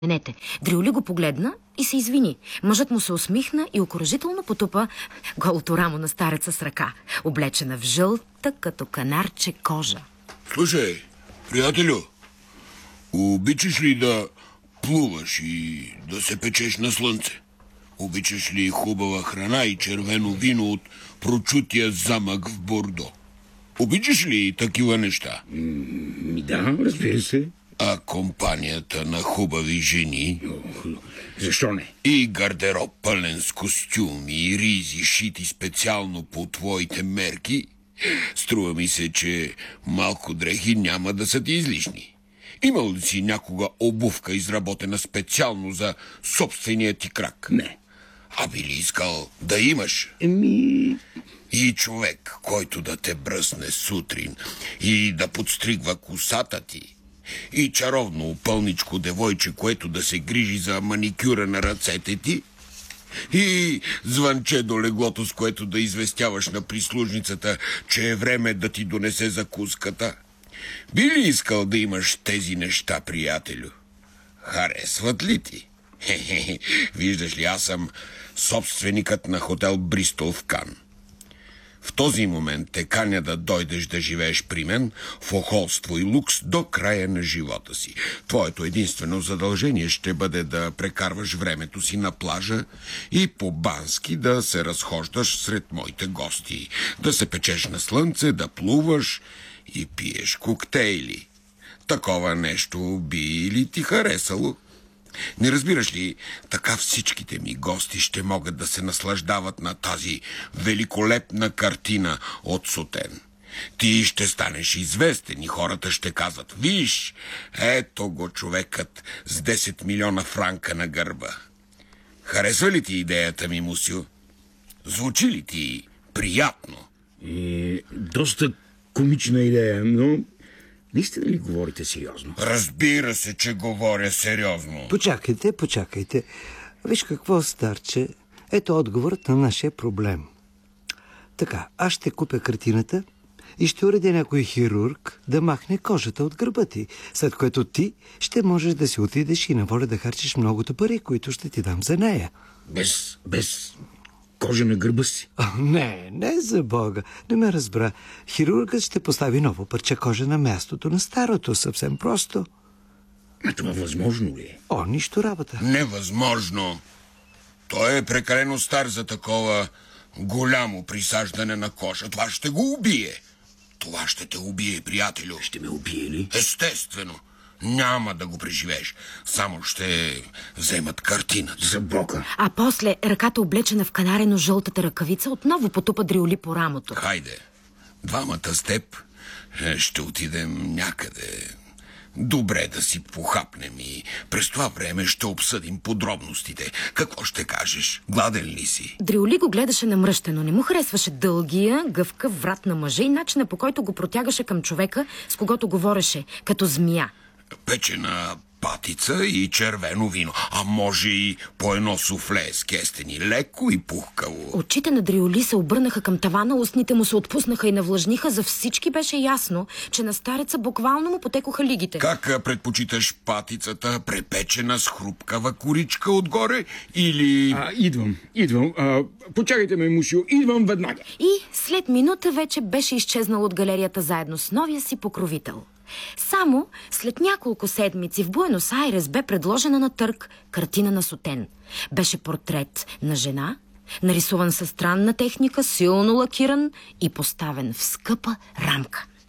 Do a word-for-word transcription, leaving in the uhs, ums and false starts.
Нете. Дрюли го погледна и се извини. Мъжът му се усмихна и окуражително потупа голото рамо на стареца с ръка, облечена в жълта като канарче кожа. Слушай, приятелю, обичаш ли да плуваш и да се печеш на слънце? Обичаш ли хубава храна и червено вино от прочутия замък в Бордо? Обичаш ли такива неща? Ми да, разбира се. А компанията на хубави жени? Защо не? И гардероб пълен с костюми и ризи, шити специално по твоите мерки? Струва ми се, че малко дрехи няма да са ти излишни. Имал ли си някога обувка, изработена специално за собствения ти крак? Не. А би ли искал да имаш? Еми... И човек, който да те бръсне сутрин и да подстригва косата ти? И чаровно пълничко девойче, което да се грижи за маникюра на ръцете ти? И звънче до леглото, с което да известяваш на прислужницата, че е време да ти донесе закуската? Би ли искал да имаш тези неща, приятелю? Харесват ли ти? Хе-хе, виждаш ли, аз съм собственикът на хотел Бристол в Кан. В този момент те каня да дойдеш да живееш при мен в охолство и лукс до края на живота си. Твоето единствено задължение ще бъде да прекарваш времето си на плажа и по-бански да се разхождаш сред моите гости, да се печеш на слънце, да плуваш и пиеш коктейли. Такова нещо би ли ти харесало? Не разбираш ли, така всичките ми гости ще могат да се наслаждават на тази великолепна картина от Сотен. Ти ще станеш известен и хората ще казват: виж, ето го човекът с десет милиона франка на гърба. Харесва ли ти идеята ми, Мусю? Звучи ли ти приятно? Е, доста комична идея, но... Наистина ли говорите сериозно? Разбира се, че говоря сериозно. Почакайте, почакайте. Виж какво, старче. Ето отговорът на нашия проблем. Така, аз ще купя картината и ще уредя някой хирург да махне кожата от гърба ти, след което ти ще можеш да си отидеш и на воля да харчиш многото пари, които ще ти дам за нея. Без... без... кожа на гърба си? А, не, не за Бога. Не ме разбра. Хирургът ще постави ново парче кожа на мястото на старото. Съвсем просто. А това възможно ли е? О, нищо работа. Невъзможно. Той е прекалено стар за такова голямо присаждане на кожа. Това ще го убие. Това ще те убие, приятелю. Ще ме убие ли? Естествено. Няма да го преживееш. Само ще вземат картината. За Бога. А после ръката, облечена в канарено жълтата ръкавица, отново потупа Дрюли по рамото. Хайде, двамата с теб ще отидем някъде. Добре да си похапнем и през това време ще обсъдим подробностите. Какво ще кажеш? Гладен ли си? Дрюли го гледаше намръщено. Не му харесваше дългия, гъвкав врат на мъжа и начина, по който го протягаше към човека, с когото говореше, като змия. Печена патица и червено вино, а може и по едно суфле с кестени, леко и пухкаво. Очите на Дрюли се обърнаха към тавана, устните му се отпуснаха и навлажниха. За всички беше ясно, че на стареца буквално му потекоха лигите. Как предпочиташ патицата, препечена с хрупкава коричка отгоре или... А, идвам, идвам. А, почакайте ме, Мусю, идвам веднага. И след минута вече беше изчезнал от галерията заедно с новия си покровител. Само след няколко седмици в Буенос Айрес бе предложена на търг картина на Сотен. Беше портрет на жена, нарисуван със странна техника, силно лакиран и поставен в скъпа рамка.